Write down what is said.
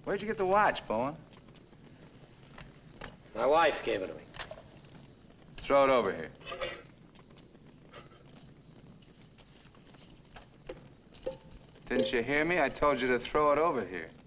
Where'd you get the watch, Bowen? My wife gave it to me. Throw it over here. Didn't you hear me? I told you to throw it over here.